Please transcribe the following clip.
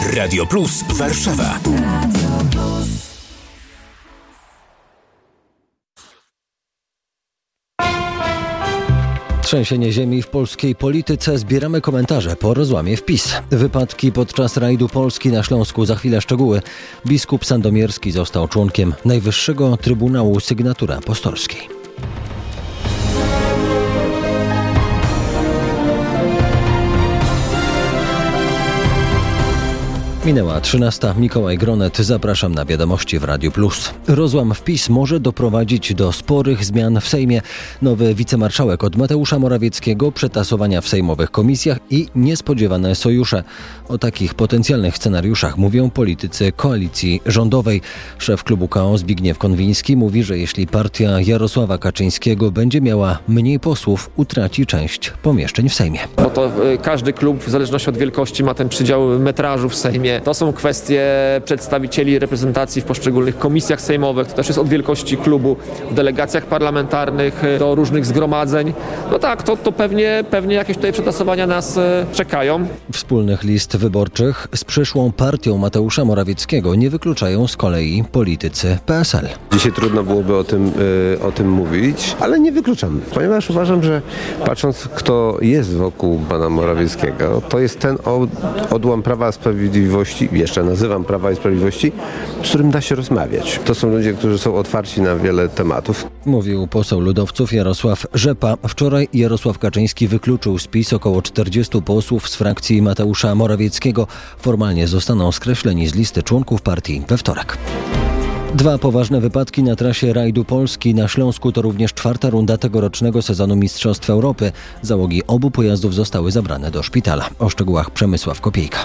Radio Plus Warszawa. Trzęsienie ziemi w polskiej polityce. Zbieramy komentarze po rozłamie wpis. Wypadki podczas rajdu Polski na Śląsku. Za chwilę szczegóły. Biskup Sandomierski został członkiem Najwyższego Trybunału Sygnatury Apostolskiej. Minęła 13. Mikołaj Gronet. Zapraszam na wiadomości w Radiu Plus. Rozłam wpis może doprowadzić do sporych zmian w Sejmie. Nowy wicemarszałek od Mateusza Morawieckiego, przetasowania w sejmowych komisjach i niespodziewane sojusze. O takich potencjalnych scenariuszach mówią politycy koalicji rządowej. Szef klubu KO Zbigniew Konwiński mówi, że jeśli partia Jarosława Kaczyńskiego będzie miała mniej posłów, utraci część pomieszczeń w Sejmie. Bo to każdy klub w zależności od wielkości ma ten przydział metrażu w Sejmie. To są kwestie przedstawicieli reprezentacji w poszczególnych komisjach sejmowych. To też jest od wielkości klubu w delegacjach parlamentarnych do różnych zgromadzeń. No tak, to pewnie jakieś tutaj przetasowania nas czekają. Wspólnych list wyborczych z przyszłą partią Mateusza Morawieckiego nie wykluczają z kolei politycy PSL. Dzisiaj trudno byłoby o tym mówić, ale nie wykluczam, ponieważ uważam, że patrząc, kto jest wokół pana Morawieckiego, to jest ten odłam Prawa i Sprawiedliwości, jeszcze nazywam Prawa i Sprawiedliwości, z którym da się rozmawiać. To są ludzie, którzy są otwarci na wiele tematów. Mówił poseł ludowców Jarosław Rzepa. Wczoraj Jarosław Kaczyński wykluczył z PiS około 40 posłów z frakcji Mateusza Morawieckiego. Formalnie zostaną skreśleni z listy członków partii we wtorek. 2 poważne wypadki na trasie rajdu Polski na Śląsku to również 4. runda tegorocznego sezonu Mistrzostw Europy. Załogi obu pojazdów zostały zabrane do szpitala. O szczegółach Przemysław Kopiejka.